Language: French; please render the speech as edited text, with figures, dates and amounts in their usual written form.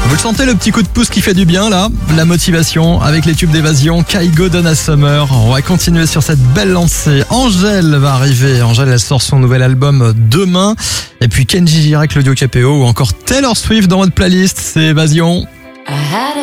Vous le sentez, le petit coup de pouce qui fait du bien là, la motivation avec les tubes d'évasion, Kygo, Donna Summer. On va continuer sur cette belle lancée. Angèle va arriver. Angèle, elle sort son nouvel album demain. Et puis Kenji Girac, le duo KPO, ou encore Taylor Swift dans votre playlist. C'est Évasion.